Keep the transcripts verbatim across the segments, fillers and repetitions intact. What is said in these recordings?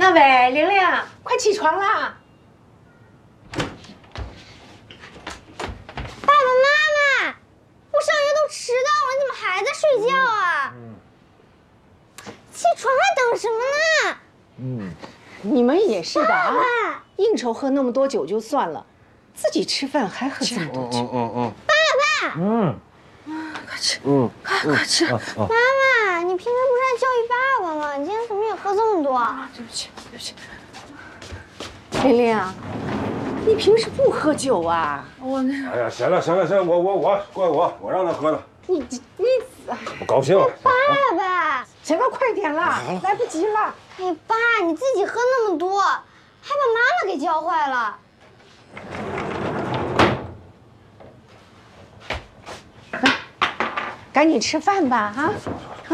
那喂，玲玲，快起床啦！ 爸爸妈妈，我上学都迟到了，你怎么还在睡觉啊？嗯，起床还等什么呢？ 嗯，你们也是的啊！应酬喝那么多酒就算了，自己吃饭还喝这么多酒。 嗯嗯嗯。 爸爸。 嗯。 快吃。 嗯。 快快吃。 妈妈，你平时不是还教育爸爸吗？你今天怎么也喝这么多？ 对不起，对不起。玲玲啊，你平时不喝酒啊？我那…… 哎呀，行了行了行了，我我我怪我，我让他喝的。 你你不高兴。 爸爸， 行了，快点啦，来不及了。 哎，爸，你自己喝那么多，还把妈妈给教坏了。 赶紧吃饭吧，啊！啊！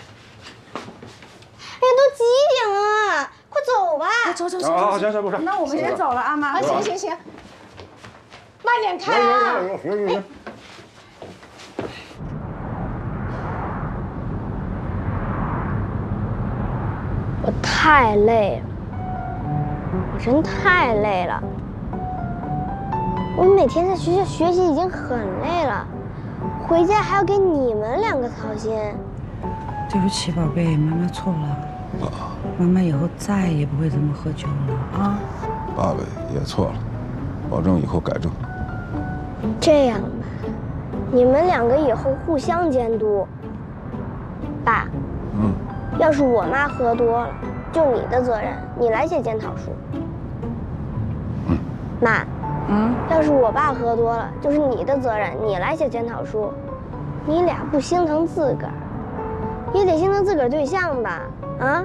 哎，都几点了？快走吧！ 走走走。 啊，行行，不是。 那我们先走了啊，妈。行行行，慢点开啊！ 行行行行。 我太累了，我真太累了。我每天在学校学习已经很累了，回家还要给你们两个操心。 对不起，宝贝，妈妈错了。妈妈以后再也不会这么喝酒了啊！ 爸爸也错了，保证以后改正。 这样吧，你们两个以后互相监督。爸， 嗯， 要是我妈喝多了，就你的责任，你来写检讨书。 嗯， 妈， 嗯， 要是我爸喝多了，就是你的责任，你来写检讨书。你俩不心疼自个儿，也得心疼自个儿对象吧？啊？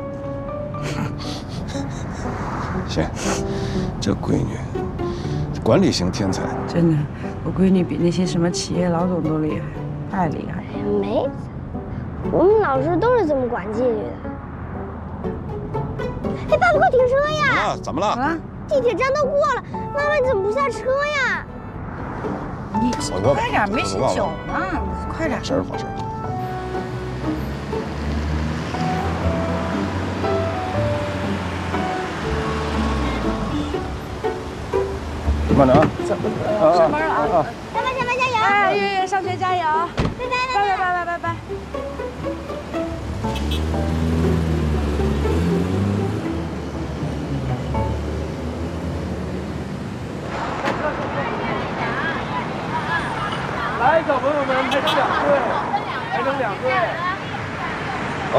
行，这闺女，管理型天才。 真的，我闺女比那些什么企业老总都厉害，太厉害了。 哎呀，没，我们老师都是这么管纪律的。哎，爸爸，快停车呀！ 啊，怎么了？ 啊？ 地铁站都过了，妈妈你怎么不下车呀？ 你我快点，没醒酒呢，快点。 事儿好事儿。慢点啊！ 上班了啊！ 下班下班加油！ 哎，月月上学加油！ 拜拜拜拜拜拜拜拜！ 来，小朋友们，排成两队，排成两队。